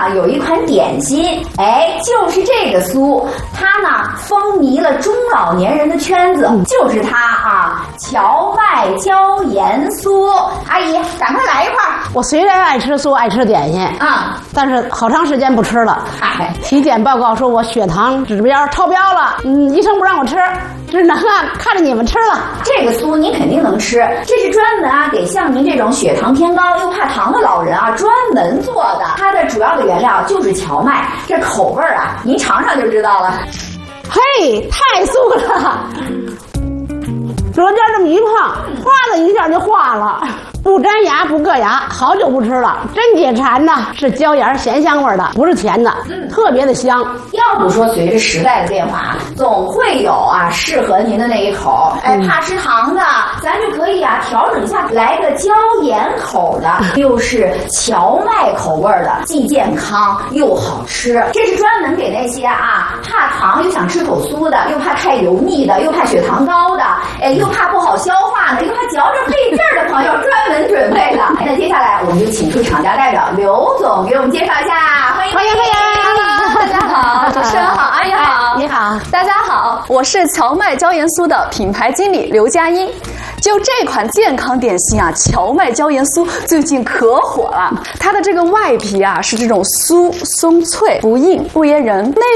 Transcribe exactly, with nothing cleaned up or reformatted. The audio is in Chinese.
呢有一款点心，哎，就是这个酥，它呢风靡了中老年人的圈子，嗯、就是它啊，荞麦椒盐酥。阿姨，赶快来一块儿。 我虽然爱吃酥，爱吃点心啊，但是好长时间不吃了。哎，体检报告说我血糖指标超标了，嗯，医生不让我吃，只能啊看着你们吃了。 这个酥您肯定能吃，这是专门啊给像您这种血糖偏高又怕糖的老人啊专门做的。它的主要的原料就是荞麦，这口味啊，您尝尝就知道了。 嘿，太酥了！舌尖这么一碰，哗的一下就化了，不粘牙不硌牙，好久不吃了，真解馋呐！是椒盐咸香味的，不是甜的，嗯，特别的香。 要不说随着时代的变化，总会有啊适合您的那一口。哎，怕吃糖的，咱就可以啊调整一下，来个椒盐口的，又是荞麦口味的，既健康又好吃。这是专门给那些啊怕糖又想吃口酥的，又怕太油腻的，又怕血糖高的，哎，又怕不好消化的，又怕嚼着费劲儿的朋友专门准备的。那接下来我们就请出厂家代表刘总给我们介绍一下，欢迎欢迎欢迎！ 大家好，主持人好，阿姨好， 你好， 大家好，我是荞麦椒盐酥的品牌经理刘佳音。就这款健康点心啊，荞麦椒盐酥最近可火了。它的这个外皮啊是这种酥松脆不硬不噎人，内